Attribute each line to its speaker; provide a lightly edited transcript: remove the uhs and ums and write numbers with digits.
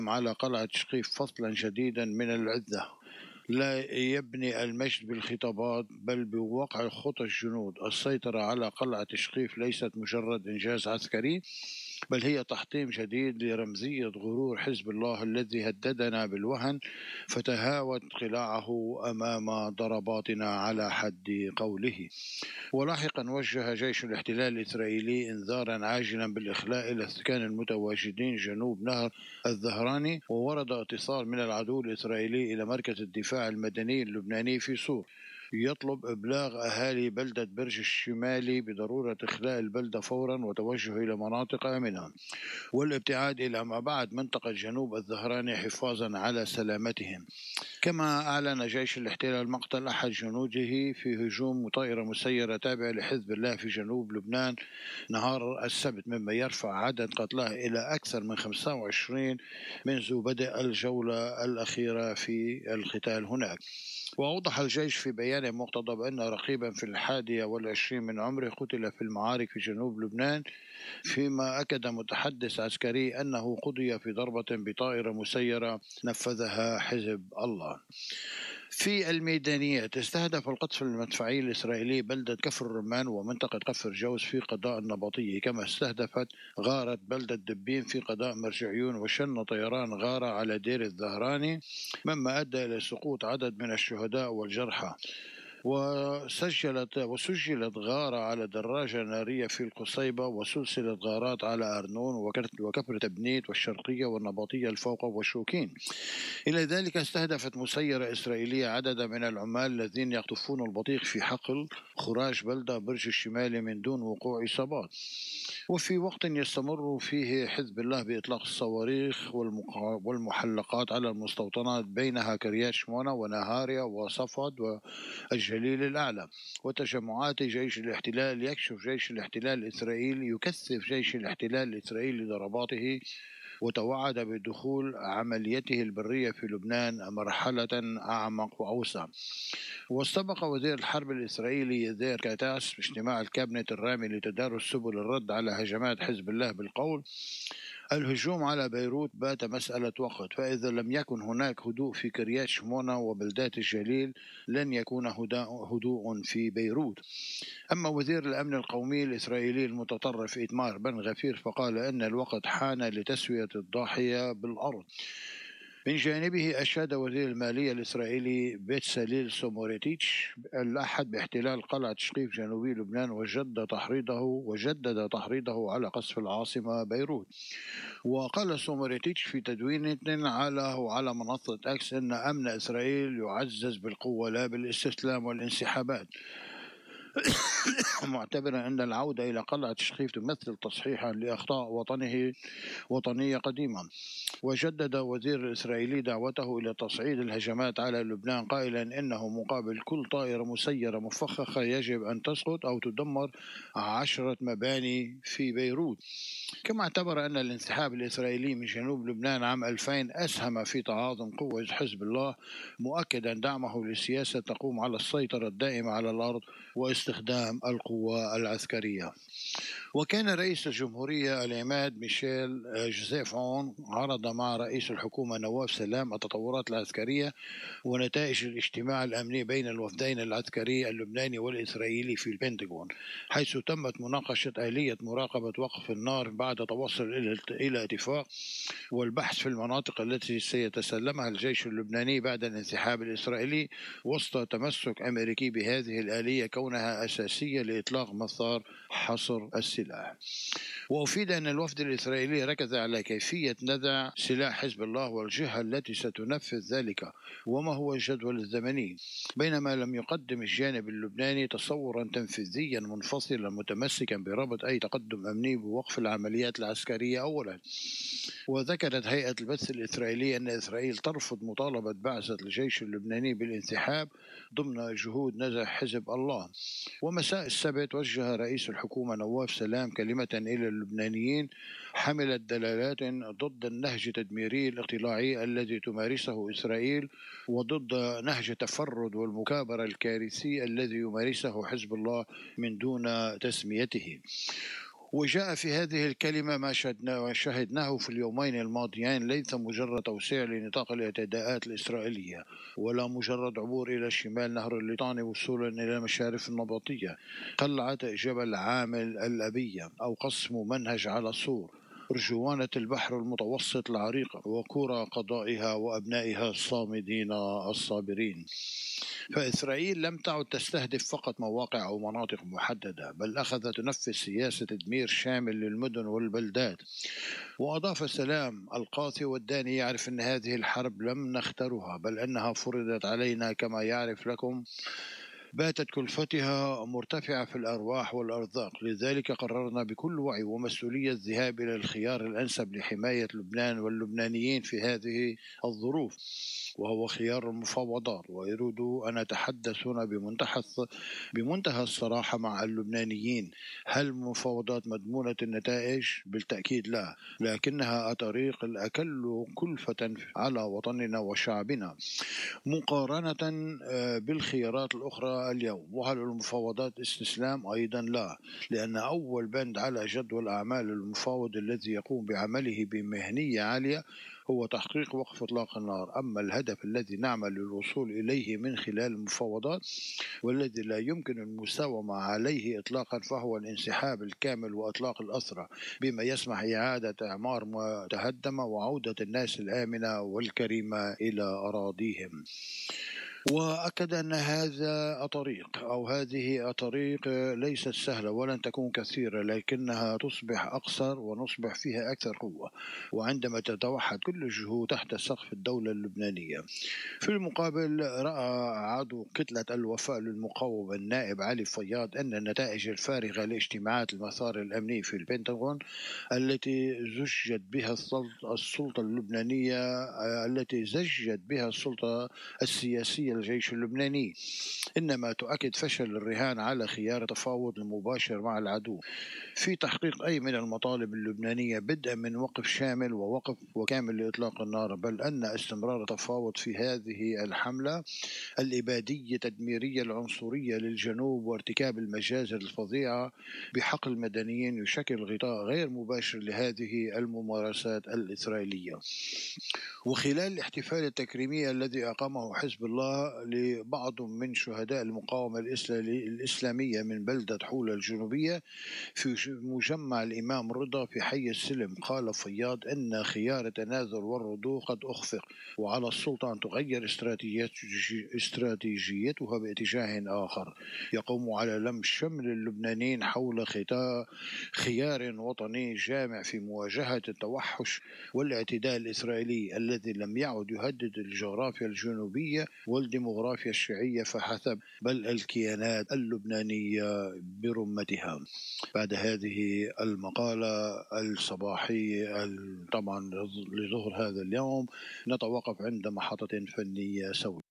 Speaker 1: على قلعة شقيف فصلا جديدا من العدة، لا يبني المجد بالخطابات بل بوقع خطى الجنود. السيطرة على قلعة شقيف ليست مجرد إنجاز عسكري، بل هي تحطيم جديد لرمزية غرور حزب الله الذي هددنا بالوهن فتهاوت قلاعه أمام ضرباتنا على حد قوله. ولاحقا وجه جيش الاحتلال الإسرائيلي إنذارا عاجلا بالإخلاء إلى السكان المتواجدين جنوب نهر الظهراني، وورد اتصال من العدو الإسرائيلي إلى مركز الدفاع المدني اللبناني في صور يطلب إبلاغ أهالي بلدة برج الشمالي بضرورة إخلاء البلدة فورا وتوجه إلى مناطق آمنة والابتعاد إلى ما بعد منطقة جنوب الظهراني حفاظا على سلامتهم. كما أعلن جيش الاحتلال مقتل أحد جنوده في هجوم طائرة مسيرة تابعة لحزب الله في جنوب لبنان نهار السبت، مما يرفع عدد قتلاه إلى أكثر من 25 منذ بدء الجولة الأخيرة في القتال هناك. وأوضح الجيش في بيان مقتضب أن رقيبا في 21 من عمره قتل في المعارك في جنوب لبنان، فيما أكد متحدث عسكري أنه قضي في ضربة بطائرة مسيرة نفذها حزب الله. في الميدانيات، استهدف القصف المدفعي الإسرائيلي بلدة كفر الرمان ومنطقة كفر جوز في قضاء النبطية، كما استهدفت غارة بلدة دبين في قضاء مرجعيون، وشن طيران غارة على دير الظهراني، مما أدى إلى سقوط عدد من الشهداء والجرحى. وسجلت غارة على دراجة نارية في القصيبة، وسلسلة غارات على أرنون وكفر تبنيت والشرقية والنبطية الفوقة وشوكين. إلى ذلك استهدفت مسيرة إسرائيلية عددا من العمال الذين يقطفون البطيخ في حقل خراج بلدة برج الشمالي من دون وقوع إصابات. وفي وقت يستمر فيه حزب الله بإطلاق الصواريخ والمحلقات على المستوطنات بينها كريات شمونة ونهاريا وصفد والجليل الأعلى، وتجمعات جيش الاحتلال، يكشف جيش الاحتلال الإسرائيلي يكثف جيش الاحتلال الإسرائيلي ضرباته، وتوعد بدخول عمليته البرية في لبنان مرحلة أعمق وأوسع. واستبق وزير الحرب الإسرائيلي يزير كاتاس باجتماع الكابينت الرامي لتدارس سبل الرد على هجمات حزب الله بالقول: الهجوم على بيروت بات مسألة وقت، فإذا لم يكن هناك هدوء في كريات شمونة وبلدات الجليل لن يكون هدوء في بيروت. أما وزير الأمن القومي الإسرائيلي المتطرف إيتمار بن غفير فقال أن الوقت حان لتسوية الضاحية بالأرض. من جانبه أشاد وزير المالية الإسرائيلي بيتساليل سوموريتيتش الأحد باحتلال قلعة شقيف جنوبي لبنان، وجدد تحريضه على قصف العاصمة بيروت. وقال سوموريتيتش في تدوين على منصة أكس أن أمن إسرائيل يعزز بالقوة لا بالاستسلام والانسحابات، معتبرا أن العودة إلى قلعة شقيف تمثل تصحيحا لأخطاء وطنية قديمة. وجدد وزير الإسرائيلي دعوته إلى تصعيد الهجمات على لبنان، قائلا إنه مقابل كل طائرة مسيرة مفخخة يجب أن تسقط أو تدمر 10 مباني في بيروت. كما اعتبر أن الانسحاب الإسرائيلي من جنوب لبنان عام 2000 أسهم في تعاظم قوة حزب الله، مؤكدا دعمه لسياسة تقوم على السيطرة الدائمة على الأرض واستخدام القوة العسكرية. وكان رئيس الجمهورية العماد ميشيل جوزيف عون عرض مع رئيس الحكومة نواف سلام التطورات العسكرية ونتائج الاجتماع الأمني بين الوفدين العسكري اللبناني والإسرائيلي في البنتاغون، حيث تمت مناقشة آلية مراقبة وقف النار بعد توصل إلى اتفاق، والبحث في المناطق التي سيتسلمها الجيش اللبناني بعد الانسحاب الإسرائيلي، وسط تمسك أمريكي بهذه الآلية كونها أساسية لإطلاق مسار حصر السلاح. وأفيد أن الوفد الإسرائيلي ركز على كيفية نزع سلاح حزب الله والجهة التي ستنفذ ذلك وما هو الجدول الزمني، بينما لم يقدم الجانب اللبناني تصورا تنفيذيا منفصلا متمسكا بربط أي تقدم أمني بوقف العمليات العسكرية أولا. وذكرت هيئة البث الإسرائيلية أن إسرائيل ترفض مطالبة بعثة الجيش اللبناني بالانسحاب ضمن جهود نزع حزب الله. ومساء السبت وجه رئيس الحكومة نواف سلام كلمة إلى اللبنانيين حملت دلالات ضد النهج التدميري الاقتلاعي الذي تمارسه إسرائيل، وضد نهج التفرد والمكابرة الكارثي الذي يمارسه حزب الله من دون تسميته. وجاء في هذه الكلمة ما شاهدناه في اليومين الماضيين ليس مجرد توسيع لنطاق الاعتداءات الإسرائيلية، ولا مجرد عبور إلى شمال نهر الليطاني وصولا إلى المشارف النبطية، قلعة جبل عامل الأبية، أو قسم منهج على سور، أرجوانة البحر المتوسط العريقة، وكرة قضائها وأبنائها الصامدين الصابرين. فإسرائيل لم تعد تستهدف فقط مواقع أو مناطق محددة، بل أخذت تنفذ سياسة تدمير شامل للمدن والبلدات. وأضاف سلام القاضي والداني يعرف أن هذه الحرب لم نخترها، بل أنها فرضت علينا كما يعرف لكم. باتت كلفتها مرتفعة في الأرواح والأرزاق، لذلك قررنا بكل وعي ومسؤولية الذهاب إلى الخيار الأنسب لحماية لبنان واللبنانيين في هذه الظروف، وهو خيار المفاوضات. وأريد أن أتحدث هنا بمنتهى الصراحة مع اللبنانيين. هل المفاوضات مضمونة النتائج؟ بالتأكيد لا، لكنها الطريق الأقل كلفة على وطننا وشعبنا مقارنة بالخيارات الأخرى اليوم. وهل المفاوضات استسلام؟ أيضا لا، لأن أول بند على جدول أعمال المفاوض الذي يقوم بعمله بمهنية عالية هو تحقيق وقف إطلاق النار. أما الهدف الذي نعمل للوصول إليه من خلال المفاوضات والذي لا يمكن المساومة عليه إطلاقا فهو الانسحاب الكامل وإطلاق الأسرى، بما يسمح إعادة إعمار ما تهدم وعودة الناس الآمنة والكريمة إلى أراضيهم. وأكد أن هذا الطريق أو هذه الطريق ليست سهلة ولن تكون كثيرة، لكنها تصبح أقصر ونصبح فيها أكثر قوة، وعندما تتوحد كل الجهود تحت سقف الدولة اللبنانية. في المقابل، رأى عضو كتلة الوفاء للمقاومة النائب علي فياض أن النتائج الفارغة لاجتماعات المسار الأمني في البنتاغون التي زجت بها السلطة اللبنانية التي زجت بها السلطة السياسية الجيش اللبناني إنما تؤكد فشل الرهان على خيار التفاوض المباشر مع العدو في تحقيق أي من المطالب اللبنانية، بدءا من وقف شامل ووقف وكامل لإطلاق النار، بل أن استمرار التفاوض في هذه الحملة الإبادية التدميرية العنصرية للجنوب وارتكاب المجازر الفظيعة بحق المدنيين يشكل غطاء غير مباشر لهذه الممارسات الإسرائيلية. وخلال الاحتفال التكريمي الذي أقامه حزب الله لبعض من شهداء المقاومة الإسلامية من بلدة حولة الجنوبية في مجمع الإمام رضا في حي السلم، قال فياض أن خيار التنازل والرضو قد أخفق، وعلى السلطة أن تغير استراتيجيتها باتجاه آخر يقوم على لم شمل اللبنانيين حول خيار وطني جامع في مواجهة التوحش والاعتداء الإسرائيلي الذي لم يعد يهدد الجغرافيا الجنوبية والديمغرافيا الشيعية فحسب، بل الكيانات اللبنانية برمتها. بعد هذه المقالة الصباحية طبعا لظهر هذا اليوم نتوقف عند محطة فنية سوية.